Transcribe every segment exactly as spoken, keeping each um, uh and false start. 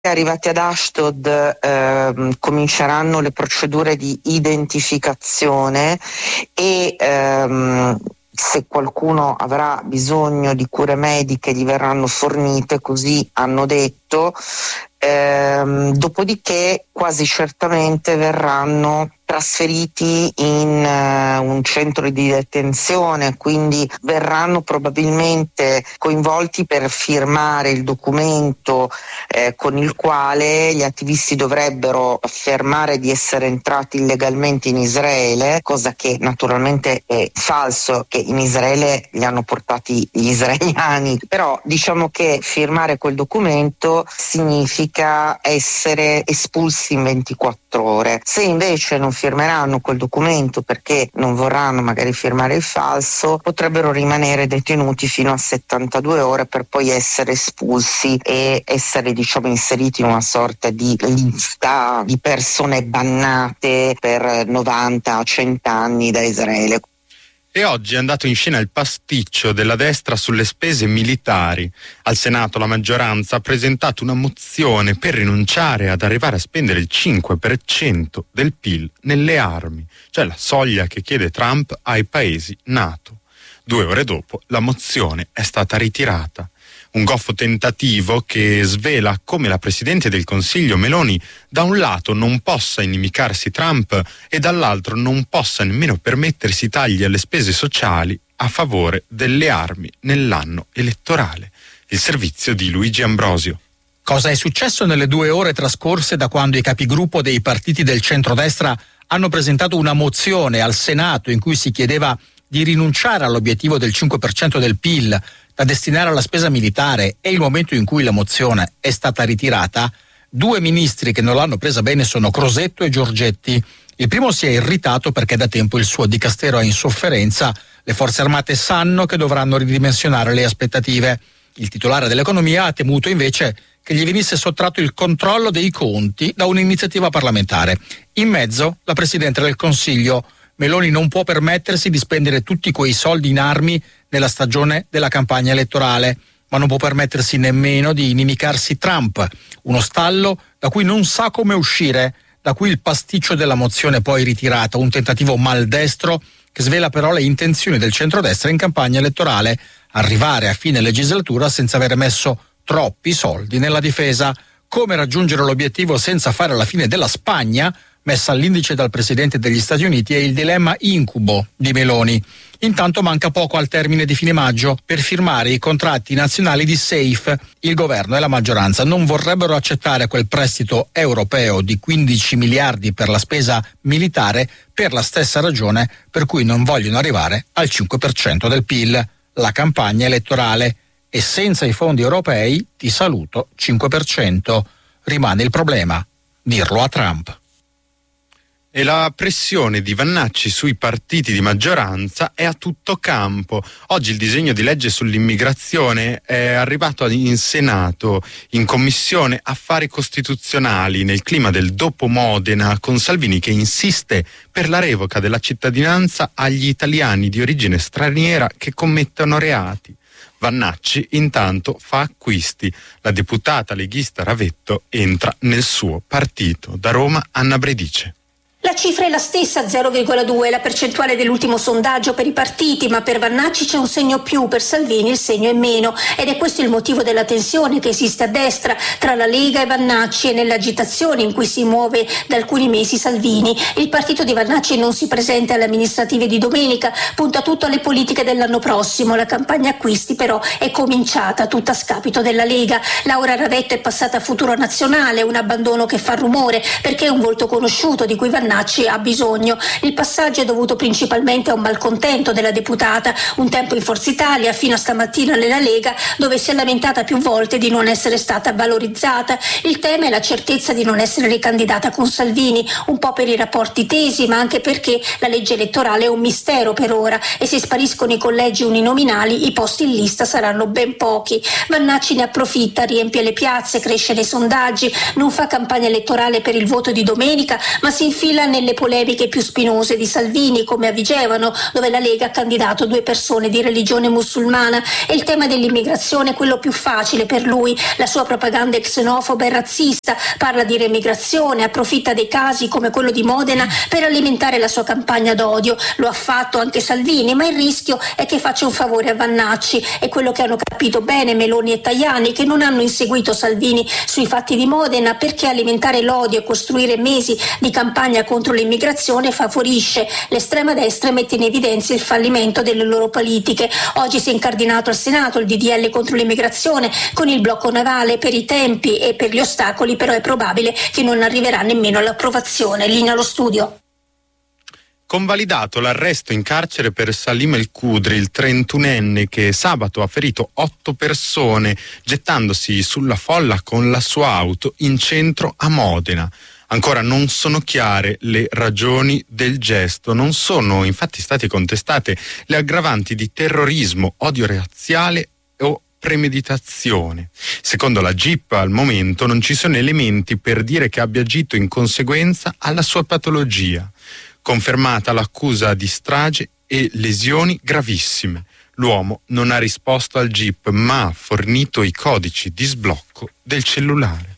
Arrivati ad Ashdod eh, cominceranno le procedure di identificazione e ehm, se qualcuno avrà bisogno di cure mediche gli verranno fornite, così hanno detto. Ehm, dopodiché quasi certamente verranno trasferiti in uh, un centro di detenzione, quindi verranno probabilmente coinvolti per firmare il documento eh, con il quale gli attivisti dovrebbero affermare di essere entrati illegalmente in Israele, cosa che naturalmente è falso, che in Israele li hanno portati gli israeliani, però diciamo che firmare quel documento significa essere espulsi in ventiquattro ore. Se invece non firmeranno quel documento perché non vorranno magari firmare il falso, potrebbero rimanere detenuti fino a settantadue ore per poi essere espulsi e essere, diciamo, inseriti in una sorta di lista di persone bannate per novanta a cento anni da Israele. E oggi è andato in scena il pasticcio della destra sulle spese militari. Al Senato la maggioranza ha presentato una mozione per rinunciare ad arrivare a spendere il cinque per cento del P I L nelle armi, cioè la soglia che chiede Trump ai paesi NATO. Due ore dopo la mozione è stata ritirata. Un goffo tentativo che svela come la Presidente del Consiglio Meloni da un lato non possa inimicarsi Trump e dall'altro non possa nemmeno permettersi tagli alle spese sociali a favore delle armi nell'anno elettorale. Il servizio di Luigi Ambrosio. Cosa è successo nelle due ore trascorse da quando i capigruppo dei partiti del centrodestra hanno presentato una mozione al Senato in cui si chiedeva di rinunciare all'obiettivo del cinque per cento del P I L da destinare alla spesa militare e il momento in cui la mozione è stata ritirata? Due ministri che non l'hanno presa bene sono Crosetto e Giorgetti. Il primo si è irritato perché da tempo il suo dicastero è in sofferenza. Le forze armate sanno che dovranno ridimensionare le aspettative. Il titolare dell'economia ha temuto invece che gli venisse sottratto il controllo dei conti da un'iniziativa parlamentare. In mezzo la Presidente del Consiglio. Meloni non può permettersi di spendere tutti quei soldi in armi nella stagione della campagna elettorale, ma non può permettersi nemmeno di inimicarsi Trump, uno stallo da cui non sa come uscire, da cui il pasticcio della mozione poi ritirata, un tentativo maldestro che svela però le intenzioni del centrodestra in campagna elettorale, arrivare a fine legislatura senza aver messo troppi soldi nella difesa. Come raggiungere l'obiettivo senza fare la fine della Spagna, messa all'indice dal Presidente degli Stati Uniti, è il dilemma incubo di Meloni. Intanto manca poco al termine di fine maggio per firmare i contratti nazionali di SAFE. Il governo e la maggioranza non vorrebbero accettare quel prestito europeo di quindici miliardi per la spesa militare per la stessa ragione per cui non vogliono arrivare al cinque per cento del P I L, la campagna elettorale. E senza i fondi europei, ti saluto, cinque per cento. Rimane il problema, dirlo a Trump. E la pressione di Vannacci sui partiti di maggioranza è a tutto campo. Oggi il disegno di legge sull'immigrazione è arrivato in Senato, in Commissione Affari Costituzionali, nel clima del dopo Modena, con Salvini che insiste per la revoca della cittadinanza agli italiani di origine straniera che commettono reati. Vannacci intanto fa acquisti. La deputata leghista Ravetto entra nel suo partito. Da Roma, Anna Bredice. La cifra è la stessa, zero virgola due, la percentuale dell'ultimo sondaggio per i partiti, ma per Vannacci c'è un segno più, per Salvini il segno è meno, ed è questo il motivo della tensione che esiste a destra tra la Lega e Vannacci e nell'agitazione in cui si muove da alcuni mesi Salvini. Il partito di Vannacci non si presenta alle amministrative di domenica, punta tutto alle politiche dell'anno prossimo. La campagna acquisti però è cominciata, tutta a scapito della Lega. Laura Ravetto è passata a Futuro Nazionale, un abbandono che fa rumore perché è un volto conosciuto di cui Vannacci ha bisogno. Il passaggio è dovuto principalmente a un malcontento della deputata, un tempo in Forza Italia, fino a stamattina nella Lega, dove si è lamentata più volte di non essere stata valorizzata. Il tema è la certezza di non essere ricandidata con Salvini, un po' per i rapporti tesi, ma anche perché la legge elettorale è un mistero per ora e se spariscono i collegi uninominali i posti in lista saranno ben pochi. Vannacci ne approfitta, riempie le piazze, cresce nei sondaggi, non fa campagna elettorale per il voto di domenica, ma si infila infila nelle polemiche più spinose di Salvini, come a Vigevano, dove la Lega ha candidato due persone di religione musulmana, e il tema dell'immigrazione è quello più facile per lui. La sua propaganda è xenofoba e razzista, parla di remigrazione, approfitta dei casi come quello di Modena per alimentare la sua campagna d'odio. Lo ha fatto anche Salvini, ma il rischio è che faccia un favore a Vannacci. È quello che hanno capito bene Meloni e Tajani, che non hanno inseguito Salvini sui fatti di Modena, perché alimentare l'odio e costruire mesi di campagna contro l'immigrazione favorisce l'estrema destra e mette in evidenza il fallimento delle loro politiche. Oggi si è incardinato al Senato il D D L contro l'immigrazione con il blocco navale. Per i tempi e per gli ostacoli però è probabile che non arriverà nemmeno all'approvazione. Linea allo studio. Convalidato l'arresto in carcere per Salim El Khudri, il trentunenne che sabato ha ferito otto persone gettandosi sulla folla con la sua auto in centro a Modena. Ancora non sono chiare le ragioni del gesto, non sono infatti state contestate le aggravanti di terrorismo, odio razziale o premeditazione. Secondo la G I P al momento non ci sono elementi per dire che abbia agito in conseguenza alla sua patologia. Confermata l'accusa di strage e lesioni gravissime. L'uomo non ha risposto al G I P, ma ha fornito i codici di sblocco del cellulare.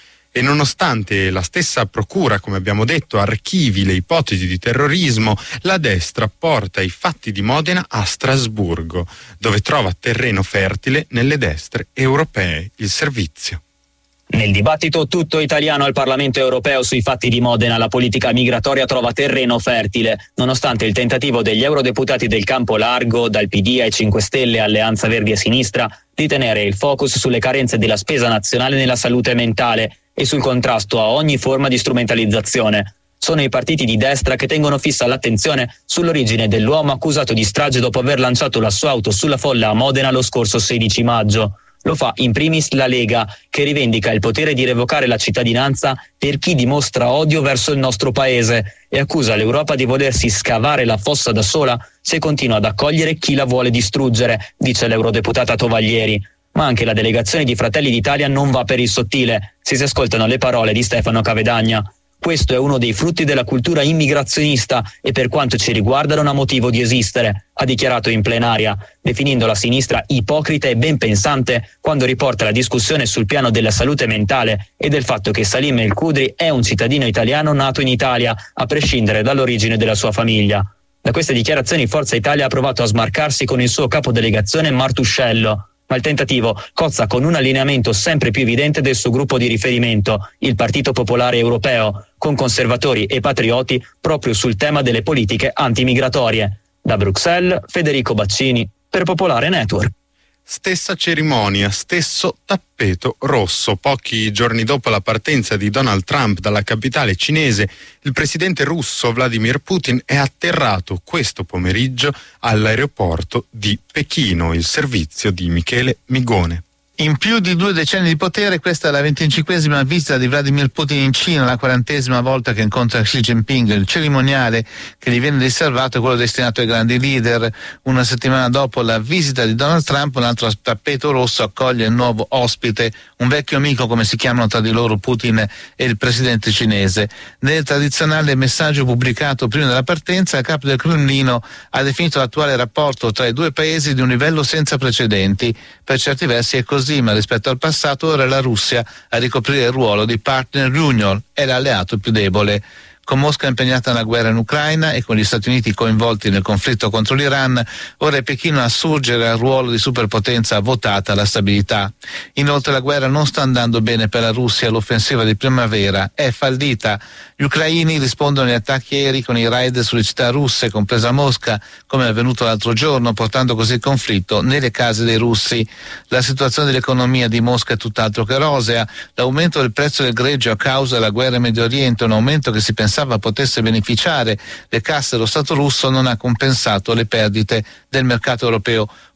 E nonostante la stessa procura, come abbiamo detto, archivi le ipotesi di terrorismo, la destra porta i fatti di Modena a Strasburgo, dove trova terreno fertile nelle destre europee. Il servizio. Nel dibattito tutto italiano al Parlamento europeo sui fatti di Modena, la politica migratoria trova terreno fertile, nonostante il tentativo degli eurodeputati del campo largo, dal P D ai cinque Stelle, Alleanza Verdi e Sinistra, di tenere il focus sulle carenze della spesa nazionale nella salute mentale e sul contrasto a ogni forma di strumentalizzazione. Sono i partiti di destra che tengono fissa l'attenzione sull'origine dell'uomo accusato di strage dopo aver lanciato la sua auto sulla folla a Modena lo scorso sedici maggio. Lo fa in primis la Lega, che rivendica il potere di revocare la cittadinanza per chi dimostra odio verso il nostro paese e accusa l'Europa di volersi scavare la fossa da sola se continua ad accogliere chi la vuole distruggere, dice l'eurodeputata Tovaglieri. Ma anche la delegazione di Fratelli d'Italia non va per il sottile, se si ascoltano le parole di Stefano Cavedagna. Questo è uno dei frutti della cultura immigrazionista e per quanto ci riguarda non ha motivo di esistere, ha dichiarato in plenaria, definendo la sinistra ipocrita e ben pensante quando riporta la discussione sul piano della salute mentale e del fatto che Salim El Khudri è un cittadino italiano nato in Italia, a prescindere dall'origine della sua famiglia. Da queste dichiarazioni Forza Italia ha provato a smarcarsi con il suo capodelegazione Martuscello, ma il tentativo cozza con un allineamento sempre più evidente del suo gruppo di riferimento, il Partito Popolare Europeo, con conservatori e patrioti proprio sul tema delle politiche antimigratorie. Da Bruxelles, Federico Baccini, per Popolare Network. Stessa cerimonia, stesso tappeto rosso. Pochi giorni dopo la partenza di Donald Trump dalla capitale cinese, il presidente russo Vladimir Putin è atterrato questo pomeriggio all'aeroporto di Pechino. Il servizio di Michele Migone. In più di due decenni di potere, questa è la venticinquesima visita di Vladimir Putin in Cina, la quarantesima volta che incontra Xi Jinping. Il cerimoniale che gli viene riservato è quello destinato ai grandi leader. Una settimana dopo la visita di Donald Trump, un altro tappeto rosso accoglie il nuovo ospite, un vecchio amico, come si chiamano tra di loro Putin e il presidente cinese. Nel tradizionale messaggio pubblicato prima della partenza, il capo del Cremlino ha definito l'attuale rapporto tra i due paesi di un livello senza precedenti. Per certi versi è così, ma rispetto al passato ora è la Russia a ricoprire il ruolo di partner junior e l'alleato più debole. Con Mosca impegnata nella guerra in Ucraina e con gli Stati Uniti coinvolti nel conflitto contro l'Iran, ora è Pechino a assurgere al ruolo di superpotenza votata alla stabilità. Inoltre la guerra non sta andando bene per la Russia, l'offensiva di primavera è fallita. Gli ucraini rispondono agli attacchi aerei con i raid sulle città russe, compresa Mosca, come è avvenuto l'altro giorno, portando così il conflitto nelle case dei russi. La situazione dell'economia di Mosca è tutt'altro che rosea. L'aumento del prezzo del greggio a causa della guerra in Medio Oriente, un aumento che si pensava potesse beneficiare le casse dello Stato russo, non ha compensato le perdite del mercato europeo.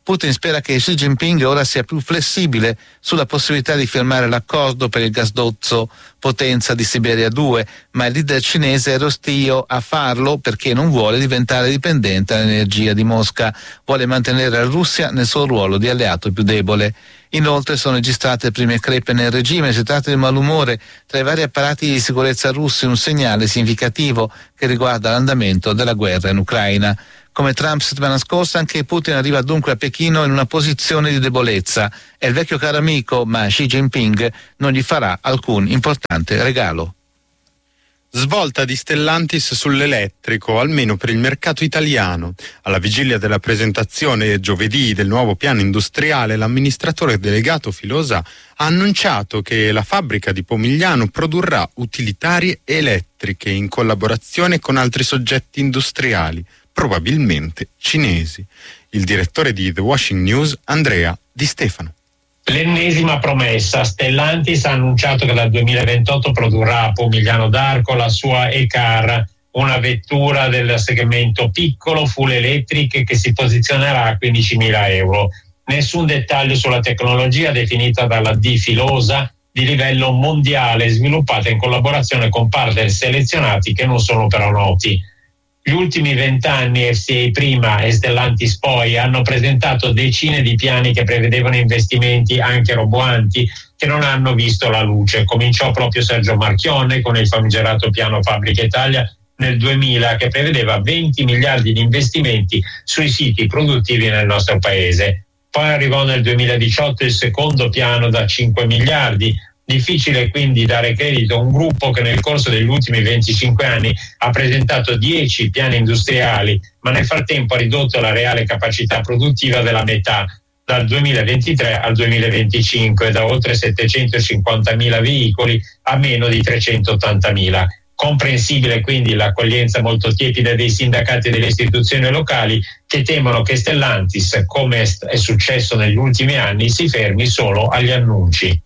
Putin spera che Xi Jinping ora sia più flessibile sulla possibilità di firmare l'accordo per il gasdotto potenza di Siberia due, ma il leader cinese è rostio a farlo perché non vuole diventare dipendente dall'energia di Mosca, vuole mantenere la Russia nel suo ruolo di alleato più debole. Inoltre sono registrate prime crepe nel regime, si tratta di malumore tra i vari apparati di sicurezza russi, un segnale significativo che riguarda l'andamento della guerra in Ucraina. Come Trump settimana scorsa, anche Putin arriva dunque a Pechino in una posizione di debolezza. È il vecchio caro amico, ma Xi Jinping non gli farà alcun importante regalo. Svolta di Stellantis sull'elettrico, almeno per il mercato italiano. Alla vigilia della presentazione giovedì del nuovo piano industriale, l'amministratore delegato Filosa ha annunciato che la fabbrica di Pomigliano produrrà utilitarie elettriche in collaborazione con altri soggetti industriali, probabilmente cinesi. Il direttore di The Washington News, Andrea Di Stefano. L'ennesima promessa. Stellantis ha annunciato che dal duemilaventotto produrrà a Pomigliano d'Arco la sua E-Car, una vettura del segmento piccolo full electric che si posizionerà a quindicimila euro. Nessun dettaglio sulla tecnologia definita dalla D Filosa di livello mondiale, sviluppata in collaborazione con partner selezionati che non sono però noti. Gli ultimi vent'anni F C A prima e Stellantis poi hanno presentato decine di piani che prevedevano investimenti anche roboanti che non hanno visto la luce. Cominciò proprio Sergio Marchionne con il famigerato piano Fabbrica Italia nel duemila che prevedeva venti miliardi di investimenti sui siti produttivi nel nostro paese. Poi arrivò nel duemiladiciotto il secondo piano da cinque miliardi. Difficile quindi dare credito a un gruppo che nel corso degli ultimi venticinque anni ha presentato dieci piani industriali, ma nel frattempo ha ridotto la reale capacità produttiva della metà, dal duemilaventitré al duemilaventicinque, da oltre settecentocinquantamila veicoli a meno di trecentottantamila. Comprensibile quindi l'accoglienza molto tiepida dei sindacati e delle istituzioni locali che temono che Stellantis, come è successo negli ultimi anni, si fermi solo agli annunci.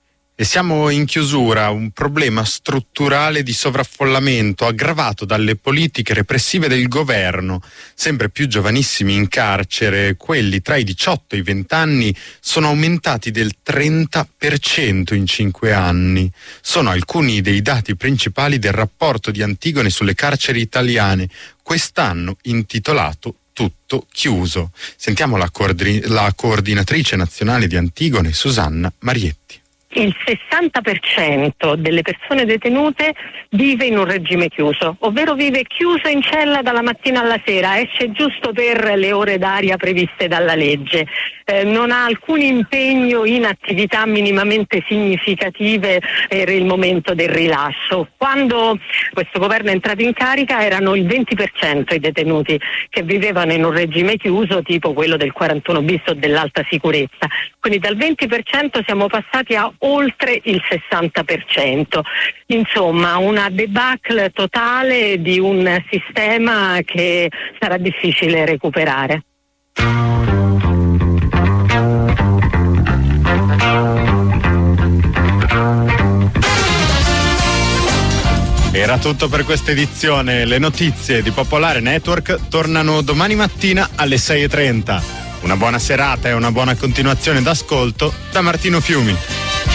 E siamo in chiusura, un problema strutturale di sovraffollamento aggravato dalle politiche repressive del governo. Sempre più giovanissimi in carcere, quelli tra i diciotto e i venti anni, sono aumentati del trenta per cento in cinque anni. Sono alcuni dei dati principali del rapporto di Antigone sulle carceri italiane, quest'anno intitolato Tutto chiuso. Sentiamo la, coordin- la coordinatrice nazionale di Antigone, Susanna Marietti. Il sessanta per cento delle persone detenute vive in un regime chiuso, ovvero vive chiuso in cella dalla mattina alla sera, esce giusto per le ore d'aria previste dalla legge, eh, non ha alcun impegno in attività minimamente significative per il momento del rilascio. Quando questo governo è entrato in carica erano il venti per cento i detenuti che vivevano in un regime chiuso tipo quello del quarantuno bis o dell'alta sicurezza, quindi dal venti per cento siamo passati a oltre il sessanta per cento. Insomma, una debacle totale di un sistema che sarà difficile recuperare. Era tutto per questa edizione. Le notizie di Popolare Network tornano domani mattina alle sei e trenta. Una buona serata e una buona continuazione d'ascolto da Martino Fiumi.